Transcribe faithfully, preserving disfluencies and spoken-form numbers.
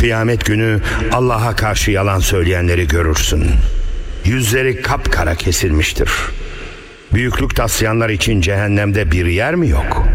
Kıyamet günü Allah'a karşı yalan söyleyenleri görürsün. Yüzleri kapkara kesilmiştir. Büyüklük taslayanlar için cehennemde bir yer mi yok?